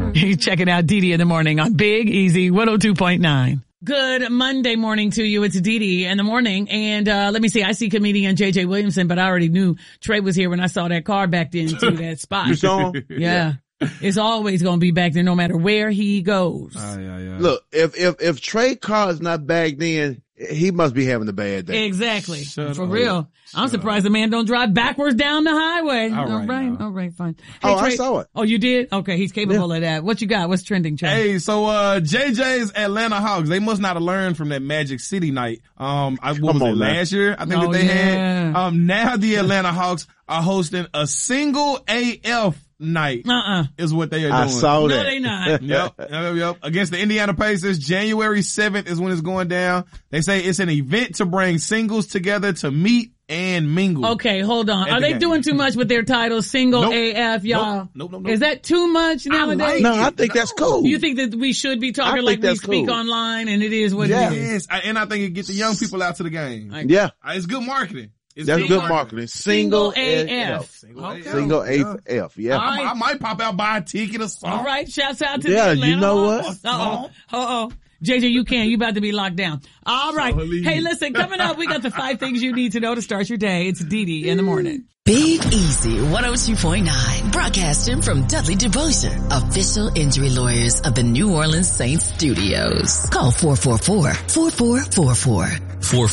You're checking out Didi in the morning on Big Easy 102.9. Good Monday morning to you. It's Didi in the morning. And, let me see. I see comedian JJ Williamson, but I already knew Trey was here when I saw that car backed into that spot. You saw him? Yeah. It's always going to be back there no matter where he goes. Yeah. Look, if Trey car is not bagged in, he must be having a bad day. Exactly. Shut For up. real. I'm surprised the man don't drive backwards down the highway. All right. All right, fine. Oh, Trey, I saw it. Oh, you did? Okay, he's capable of that. What you got? What's trending, Trey? Hey, so JJ's Atlanta Hawks, they must not have learned from that Magic City night. Last year? I think they had. Now the Atlanta Hawks are hosting a single AF night. Is what they are doing. I saw that. No, they not. Yep. Against the Indiana Pacers, January 7th is when it's going down. They say it's an event to bring singles together to meet and mingle. Okay, hold on. Are they doing too much with their title, single AF, y'all? Nope. Is that too much nowadays? No, I think that's cool. You think that we should be talking like we speak online and it is what it is? Yes, and I think it gets the young people out to the game. Yeah. It's good marketing. That's good marketing. Single AF. Single AF. Yeah. Right. I might pop out, buy a ticket or something. All right. Shouts out to the Yeah, Atlanta you know Hawks. what? Uh-oh. JJ, you about to be locked down. All right. Hey, listen, coming up, we got the 5 things you need to know to start your day. It's Didi in the morning. Big Easy 102.9, broadcasting from Dudley DeVotion, official injury lawyers of the New Orleans Saints studios. Call 444-4444.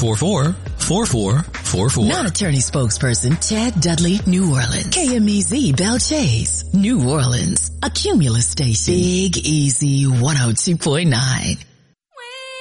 444-4444. Non-attorney spokesperson Chad Dudley, New Orleans. KMEZ Bell Chase, New Orleans. A Cumulus station. Big Easy 102.9.